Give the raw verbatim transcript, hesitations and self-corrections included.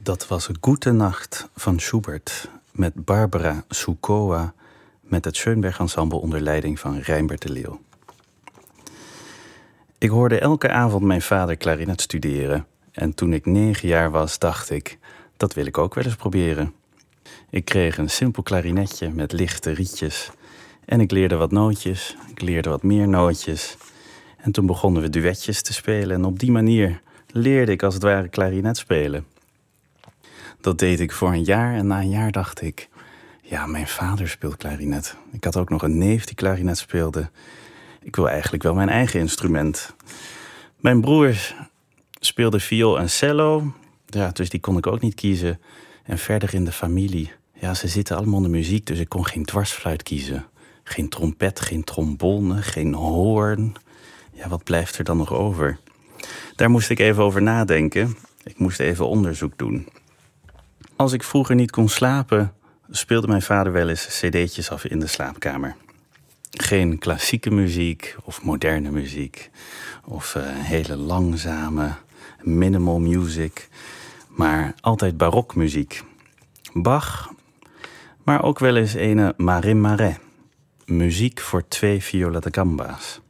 Dat was Goede Nacht van Schubert met Barbara Sukowa met het Schönberg Ensemble onder leiding van Rijnbert de Leeuw. Ik hoorde elke avond mijn vader klarinet studeren en toen ik negen jaar was dacht ik, dat wil ik ook wel eens proberen. Ik kreeg een simpel klarinetje met lichte rietjes en ik leerde wat nootjes, ik leerde wat meer nootjes en toen begonnen we duetjes te spelen en op die manier leerde ik als het ware klarinet spelen. Dat deed ik voor een jaar en na een jaar dacht ik, ja, mijn vader speelt klarinet. Ik had ook nog een neef die klarinet speelde. Ik wil eigenlijk wel mijn eigen instrument. Mijn broers speelden viool en cello, ja, dus die kon ik ook niet kiezen. En verder in de familie, ja, ze zitten allemaal in de muziek, dus ik kon geen dwarsfluit kiezen. Geen trompet, geen trombone, geen hoorn. Ja, wat blijft er dan nog over? Daar moest ik even over nadenken. Ik moest even onderzoek doen. Als ik vroeger niet kon slapen, speelde mijn vader wel eens cd'tjes af in de slaapkamer. Geen klassieke muziek of moderne muziek of uh, hele langzame minimal music, maar altijd barokmuziek. Bach, maar ook wel eens ene Marin Marais. Muziek voor twee viola da gamba's.